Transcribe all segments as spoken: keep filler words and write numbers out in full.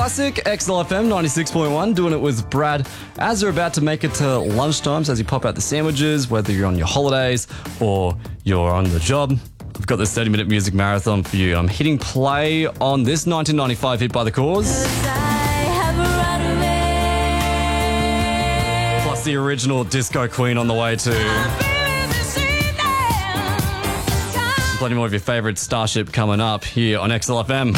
Classic, X L F M ninety-six point one, doing it with Brad. As you're about to make it to lunchtimes, as you pop out the sandwiches, whether you're on your holidays or you're on the job, I've got this thirty-minute music marathon for you. I'm hitting play on this nineteen ninety-five hit by The Cause. Plus the original Disco Queen on the way too. Plenty more of your favourite Starship coming up here on X L F M.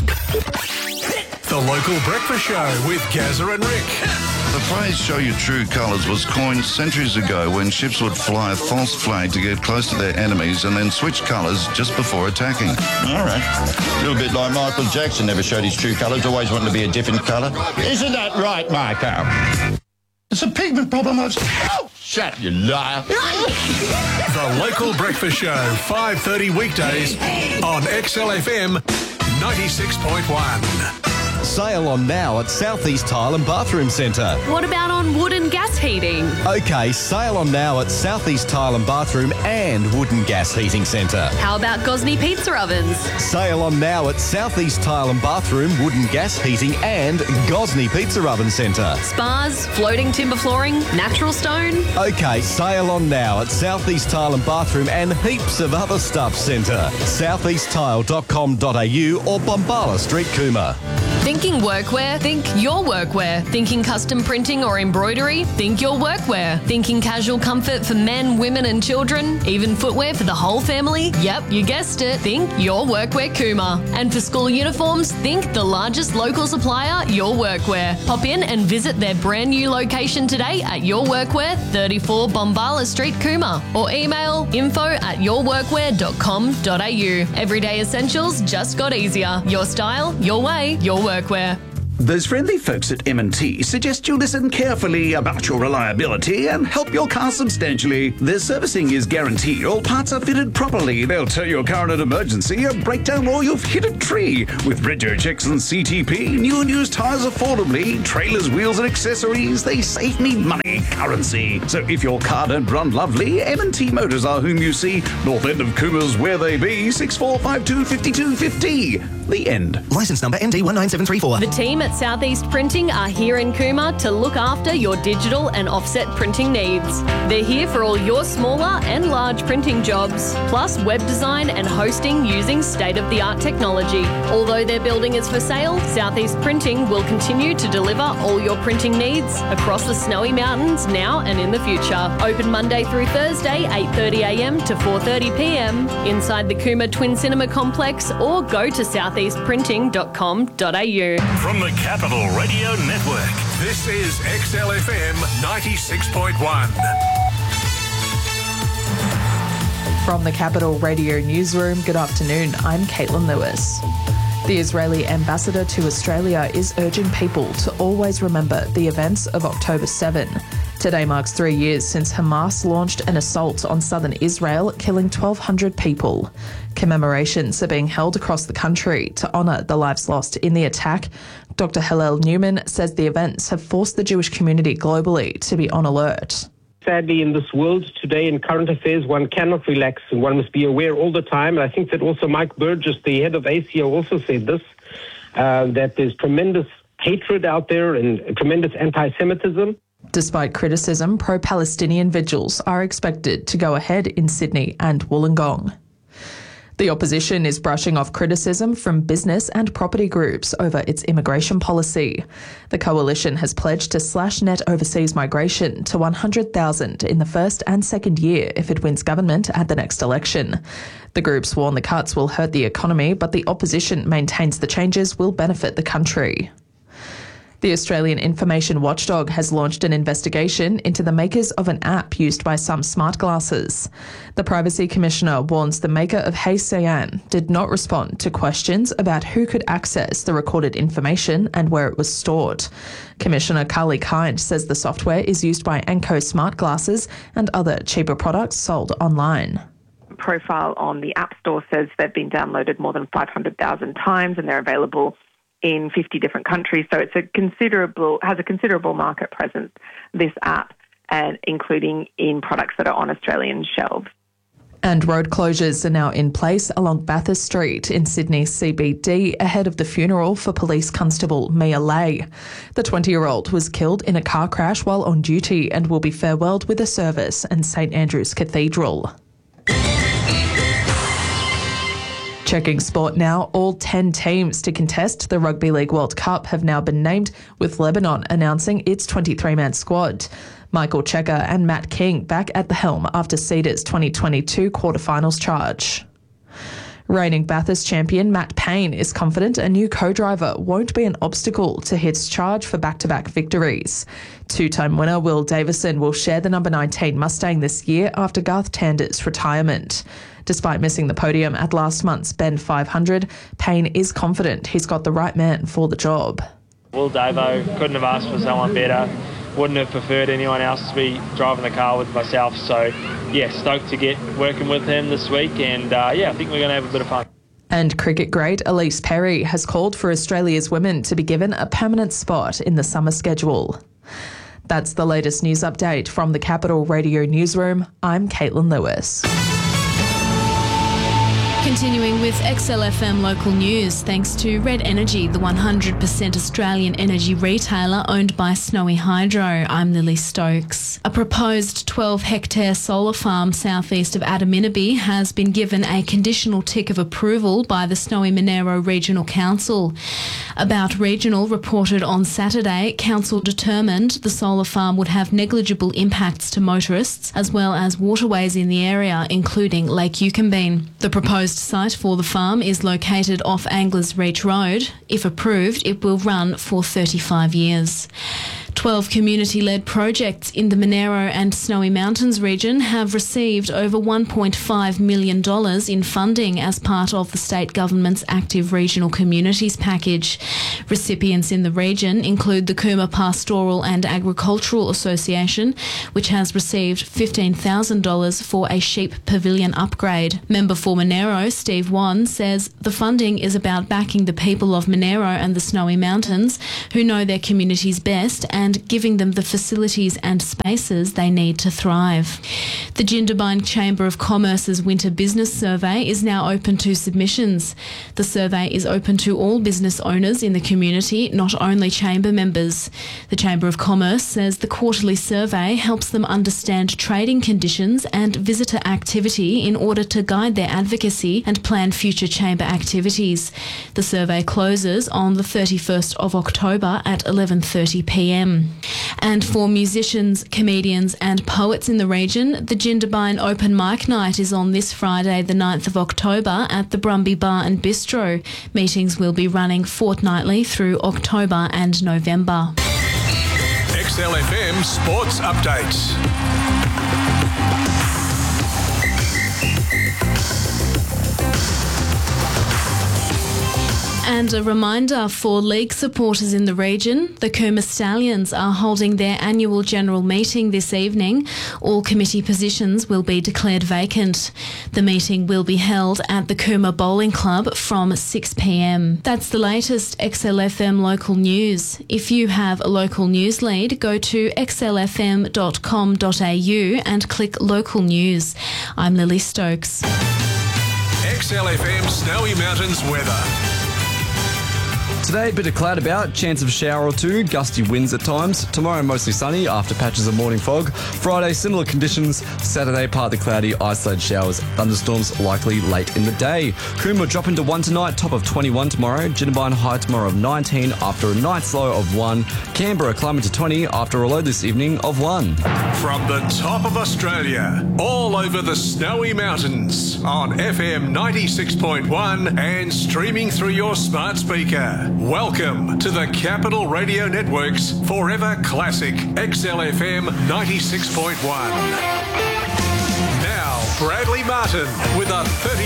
The Local Breakfast Show with Gazza and Rick. The phrase "show your true colours" was coined centuries ago when ships would fly a false flag to get close to their enemies and then switch colours just before attacking. All right. A little bit like Michael Jackson never showed his true colours, always wanted to be a different colour. Isn't that right, Michael? It's a pigment problem. I've... Oh, shut up, you liar. The Local Breakfast Show, five thirty weekdays on X L F M ninety-six point one. Sale on now at Southeast Tile and Bathroom Centre. What about on wood and gas heating? Okay, sale on now at Southeast Tile and Bathroom and Wood and Gas Heating Centre. How about Gosney pizza ovens? Sale on now at Southeast Tile and Bathroom, Wood and Gas Heating and Gosney Pizza Oven Centre. Spas, floating timber flooring, natural stone. Okay, sale on now at Southeast Tile and Bathroom and heaps of other stuff centre. southeast tile dot com dot a u or Bombala Street, Cooma. Thinking workwear? Think your workwear. Thinking custom printing or embroidery? Think your workwear. Thinking casual comfort for men, women and children? Even footwear for the whole family? Yep, you guessed it. Think your workwear Cooma. And for school uniforms, think the largest local supplier, Your Workwear. Pop in and visit their brand new location today at Your Workwear, thirty-four Bombala Street, Cooma. Or email info at your workwear dot com dot a u. Everyday essentials just got easier. Your style, your way, your workwear. Those friendly folks at M and T suggest you listen carefully about your reliability and help your car substantially. Their servicing is guaranteed. All parts are fitted properly. They'll tow your car in an emergency, a breakdown, or you've hit a tree. With rego checks and C T P, new and used tyres affordably, trailers, wheels and accessories, they save me money, currency. So if your car don't run lovely, M and T Motors are whom you see. North end of Cooma's where they be, six four five two, five two five zero. The end. Licence number M D one nine seven three four. The team at Southeast Printing are here in Cooma to look after your digital and offset printing needs. They're here for all your smaller and large printing jobs, plus web design and hosting using state-of-the-art technology. Although their building is for sale, Southeast Printing will continue to deliver all your printing needs across the Snowy Mountains now and in the future. Open Monday through Thursday, eight thirty a m to four thirty p m inside the Cooma Twin Cinema Complex, or go to southeast printing dot com dot a u. From the Capital Radio Network, this is X L F M ninety-six point one. From the Capital Radio Newsroom, good afternoon. I'm Caitlin Lewis. The Israeli ambassador to Australia is urging people to always remember the events of October seventh. Today marks three years since Hamas launched an assault on southern Israel, killing twelve hundred people. Commemorations are being held across the country to honour the lives lost in the attack. Doctor Hillel Newman says the events have forced the Jewish community globally to be on alert. Sadly, in this world today, in current affairs, one cannot relax and one must be aware all the time. And I think that also Mike Burgess, the head of A C O, also said this, uh, that there's tremendous hatred out there and tremendous anti-Semitism. Despite criticism, pro-Palestinian vigils are expected to go ahead in Sydney and Wollongong. The opposition is brushing off criticism from business and property groups over its immigration policy. The coalition has pledged to slash net overseas migration to one hundred thousand in the first and second year if it wins government at the next election. The groups warn the cuts will hurt the economy, but the opposition maintains the changes will benefit the country. The Australian Information Watchdog has launched an investigation into the makers of an app used by some smart glasses. The Privacy Commissioner warns the maker of Hey Cyan did not respond to questions about who could access the recorded information and where it was stored. Commissioner Carly Kind says the software is used by Anko smart glasses and other cheaper products sold online. Profile on the App Store says they've been downloaded more than five hundred thousand times and they're available in fifty different countries. So it's a considerable, has a considerable market presence, this app, and including in products that are on Australian shelves. And road closures are now in place along Bathurst Street in Sydney C B D ahead of the funeral for Police Constable Mia Lay. The twenty-year-old was killed in a car crash while on duty and will be farewelled with a service in St Andrew's Cathedral. Checking sport now, all ten teams to contest the Rugby League World Cup have now been named, with Lebanon announcing its twenty-three man squad. Michael Checker and Matt King back at the helm after Cedar's twenty twenty-two quarterfinals charge. Reigning Bathurst champion Matt Payne is confident a new co-driver won't be an obstacle to his charge for back-to-back victories. Two-time winner Will Davison will share the number nineteen Mustang this year after Garth Tander's retirement. Despite missing the podium at last month's Bend five hundred, Payne is confident he's got the right man for the job. Will Davo, couldn't have asked for someone better. Wouldn't have preferred anyone else to be driving the car with myself. So, yeah, stoked to get working with him this week. And, uh, yeah, I think we're going to have a bit of fun. And cricket great Elise Perry has called for Australia's women to be given a permanent spot in the summer schedule. That's the latest news update from the Capital Radio Newsroom. I'm Caitlin Lewis. Continuing with X L F M local news, thanks to Red Energy, the one hundred percent Australian energy retailer owned by Snowy Hydro. I'm Lily Stokes. A proposed twelve hectare solar farm southeast of Adaminaby has been given a conditional tick of approval by the Snowy Monaro Regional Council. About Regional reported on Saturday, Council determined the solar farm would have negligible impacts to motorists as well as waterways in the area, including Lake Yucumbene. The proposed site for the farm is located off Anglers Reach Road. If approved, it will run for thirty-five years. twelve community-led projects in the Monaro and Snowy Mountains region have received over one point five million dollars in funding as part of the state government's Active Regional Communities package. Recipients in the region include the Cooma Pastoral and Agricultural Association, which has received fifteen thousand dollars for a sheep pavilion upgrade. Member for Monaro, Steve Wan, says the funding is about backing the people of Monaro and the Snowy Mountains who know their communities best and and giving them the facilities and spaces they need to thrive. The Jindabyne Chamber of Commerce's Winter Business Survey is now open to submissions. The survey is open to all business owners in the community, not only chamber members. The Chamber of Commerce says the quarterly survey helps them understand trading conditions and visitor activity in order to guide their advocacy and plan future chamber activities. The survey closes on the thirty-first of October at eleven thirty p m. And for musicians, comedians and poets in the region, the Jindabyne Open Mic Night is on this Friday, the ninth of October at the Brumby Bar and Bistro. Meetings will be running fortnightly through October and November. X L F M Sports Updates. And a reminder for league supporters in the region, the Cooma Stallions are holding their annual general meeting this evening. All committee positions will be declared vacant. The meeting will be held at the Cooma Bowling Club from six p m. That's the latest X L F M local news. If you have a local news lead, go to x l f m dot com dot a u and click local news. I'm Lily Stokes. X L F M Snowy Mountains weather. Today, a bit of cloud about, chance of a shower or two, gusty winds at times. Tomorrow, mostly sunny after patches of morning fog. Friday, similar conditions. Saturday, partly cloudy, isolated showers, thunderstorms likely late in the day. Cooma drop into one tonight, top of twenty-one tomorrow. Jindabyne high tomorrow of nineteen after a night's low of one. Canberra climbing to twenty after a low this evening of one. From the top of Australia, all over the Snowy Mountains, on F M ninety-six point one and streaming through your smart speaker. Welcome to the Capital Radio Network's Forever Classic X L F M ninety-six point one. Now, Bradley Martin with a thirty